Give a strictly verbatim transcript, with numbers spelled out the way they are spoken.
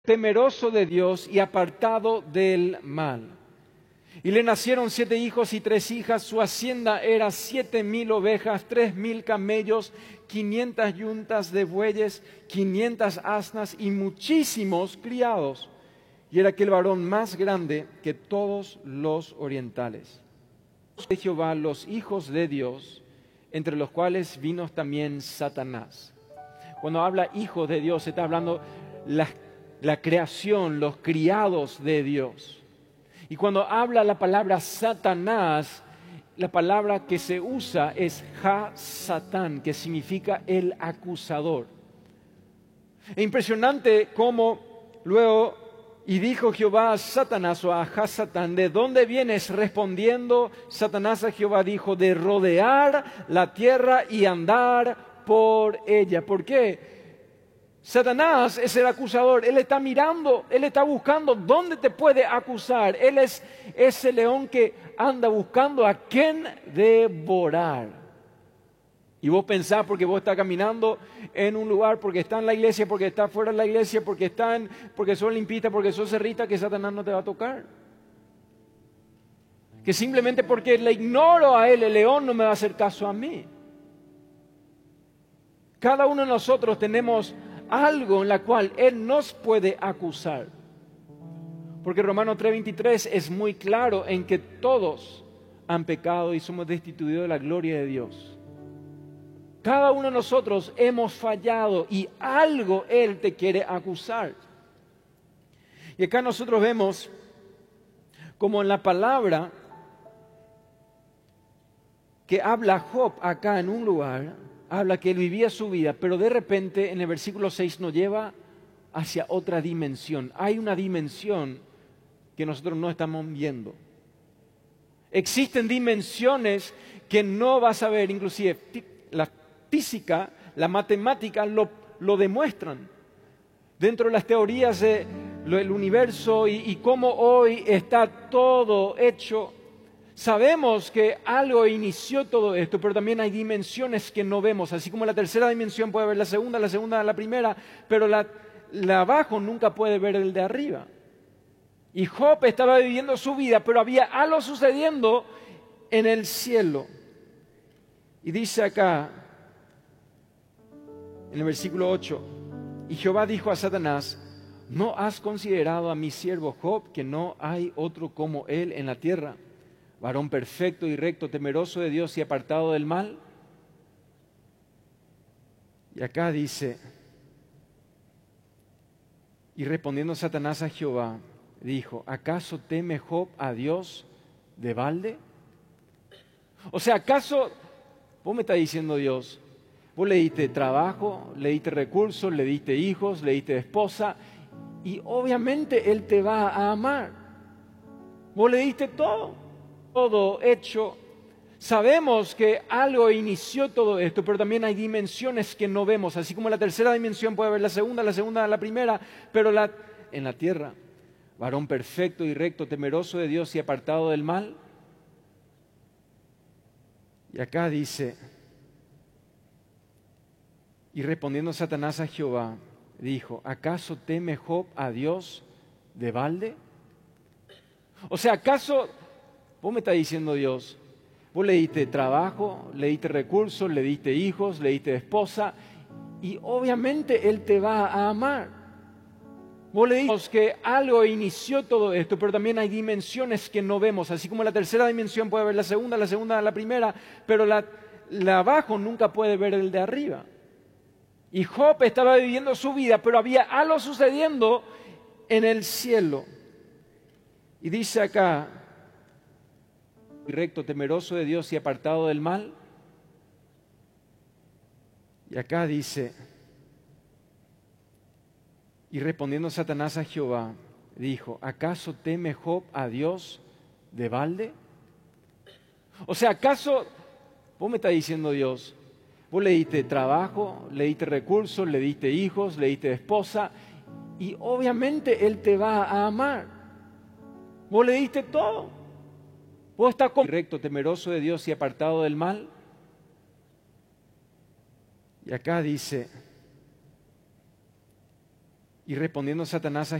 temeroso de Dios y apartado del mal. Y le nacieron siete hijos y tres hijas. Su hacienda era siete mil ovejas, tres mil camellos, quinientas yuntas de bueyes, quinientas asnas y muchísimos criados. Y era aquel varón más grande que todos los orientales. De Jehová, los hijos de Dios, entre los cuales vino también Satanás. Cuando habla hijos de Dios, se está hablando la, la creación, los criados de Dios. Y cuando habla la palabra Satanás, la palabra que se usa es Ha-Satán, que significa el acusador. Es impresionante cómo luego, y dijo Jehová a Satanás o a Ha-Satán, ¿de dónde vienes? Respondiendo Satanás a Jehová dijo, de rodear la tierra y andar por ella. ¿Por qué? Satanás es el acusador, él está mirando, él está buscando dónde te puede acusar. Él es ese león que anda buscando a quién devorar. Y vos pensás porque vos estás caminando en un lugar, porque está en la iglesia, porque está fuera de la iglesia, porque está en, porque sos limpita, porque sos cerrita, que Satanás no te va a tocar. Que simplemente porque le ignoro a él, el león no me va a hacer caso a mí. Cada uno de nosotros tenemos algo en la cual él nos puede acusar. Porque Romanos tres veintitrés es muy claro en que todos han pecado y somos destituidos de la gloria de Dios. Cada uno de nosotros hemos fallado y algo él te quiere acusar. Y acá nosotros vemos como en la palabra que habla Job acá en un lugar, habla que él vivía su vida, pero de repente en el versículo seis nos lleva hacia otra dimensión. Hay una dimensión que nosotros no estamos viendo. Existen dimensiones que no vas a ver, inclusive la física, la matemática lo, lo demuestran. Dentro de las teorías del universo y, y cómo hoy está todo hecho, sabemos que algo inició todo esto, pero también hay dimensiones que no vemos. Así como la tercera dimensión puede ver la segunda, la segunda la primera, pero la, la abajo nunca puede ver el de arriba. Y Job estaba viviendo su vida, pero había algo sucediendo en el cielo. Y dice acá, en el versículo ocho, y Jehová dijo a Satanás, ¿no has considerado a mi siervo Job, que no hay otro como él en la tierra? Varón perfecto y recto, temeroso de Dios y apartado del mal. Y acá dice, y respondiendo Satanás a Jehová, dijo, ¿acaso teme Job a Dios de balde? O sea, ¿acaso, vos me estás diciendo Dios, vos le diste trabajo, le diste recursos, le diste hijos, le diste esposa, y obviamente Él te va a amar. Vos le diste todo. Todo hecho. Sabemos que algo inició todo esto, pero también hay dimensiones que no vemos. Así como la tercera dimensión puede ver la segunda, la segunda la primera, pero la, en la tierra, varón perfecto y recto, temeroso de Dios y apartado del mal. Y acá dice, y respondiendo Satanás a Jehová, dijo, ¿acaso teme Job a Dios de balde? O sea, ¿acaso vos me estás diciendo Dios, vos le diste trabajo, le diste recursos, le diste hijos, le diste esposa, y obviamente Él te va a amar. Vos le dijimos que algo inició todo esto, pero también hay dimensiones que no vemos. Así como la tercera dimensión puede ver la segunda, la segunda la primera, pero la, la abajo nunca puede ver el de arriba. Y Job estaba viviendo su vida, pero había algo sucediendo en el cielo. Y dice acá, recto, temeroso de Dios y apartado del mal. Y acá dice, y respondiendo Satanás a Jehová, dijo, ¿acaso teme Job a Dios de balde? O sea, ¿acaso, vos me estás diciendo Dios, vos le diste trabajo, le diste recursos, le diste hijos, le diste esposa, y obviamente Él te va a amar. Vos le diste todo. Vos estás recto, temeroso de Dios y apartado del mal. Y acá dice, Y respondiendo Satanás a